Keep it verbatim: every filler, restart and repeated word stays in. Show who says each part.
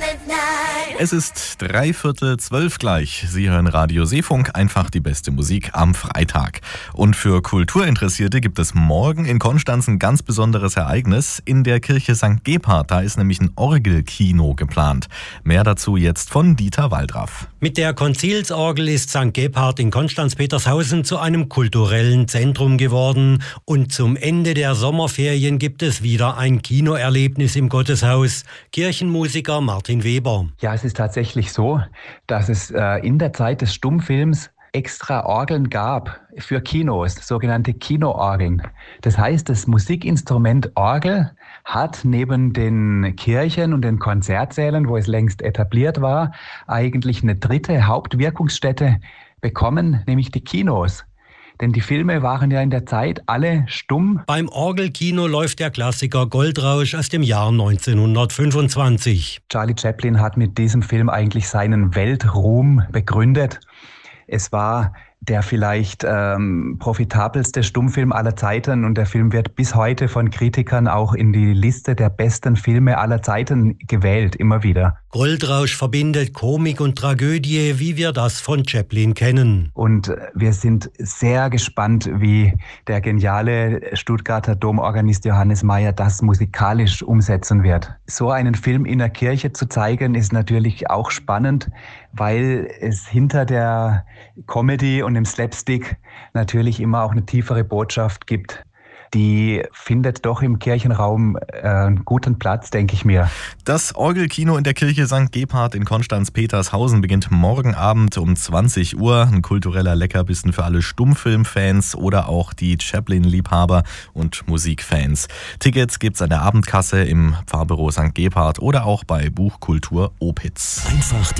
Speaker 1: Es ist drei Viertel zwölf gleich. Sie hören Radio Seefunk, einfach die beste Musik am Freitag. Und für Kulturinteressierte gibt es morgen in Konstanz ein ganz besonderes Ereignis. In der Kirche Sankt Gebhard, da ist nämlich ein Orgelkino geplant. Mehr dazu jetzt von Dieter Waldraff.
Speaker 2: Mit der Konzilsorgel ist Sankt Gebhard in Konstanz-Petershausen zu einem kulturellen Zentrum geworden. Und zum Ende der Sommerferien gibt es wieder ein Kinoerlebnis im Gotteshaus. Kirchenmusiker Martin Weber.
Speaker 3: Ja, es ist tatsächlich so, dass es äh, in der Zeit des Stummfilms extra Orgeln gab für Kinos, sogenannte Kinoorgeln. Das heißt, das Musikinstrument Orgel hat neben den Kirchen und den Konzertsälen, wo es längst etabliert war, eigentlich eine dritte Hauptwirkungsstätte bekommen, nämlich die Kinos. Denn die Filme waren ja in der Zeit alle stumm.
Speaker 2: Beim Orgelkino läuft der Klassiker Goldrausch aus dem Jahr neunzehnhundertfünfundzwanzig.
Speaker 3: Charlie Chaplin hat mit diesem Film eigentlich seinen Weltruhm begründet. Es war der vielleicht ähm, profitabelste Stummfilm aller Zeiten und der Film wird bis heute von Kritikern auch in die Liste der besten Filme aller Zeiten gewählt, immer wieder.
Speaker 2: Goldrausch verbindet Komik und Tragödie, wie wir das von Chaplin kennen.
Speaker 3: Und wir sind sehr gespannt, wie der geniale Stuttgarter Domorganist Johannes Mayer das musikalisch umsetzen wird. So einen Film in der Kirche zu zeigen, ist natürlich auch spannend, weil es hinter der Comedy und dem Slapstick natürlich immer auch eine tiefere Botschaft gibt. Die findet doch im Kirchenraum äh, einen guten Platz, denke ich mir.
Speaker 1: Das Orgelkino in der Kirche Sankt Gebhard in Konstanz-Petershausen beginnt morgen Abend um zwanzig Uhr. Ein kultureller Leckerbissen für alle Stummfilmfans oder auch die Chaplin-Liebhaber und Musikfans. Tickets gibt's an der Abendkasse im Pfarrbüro Sankt Gebhard oder auch bei Buchkultur Opitz.
Speaker 4: Einfach die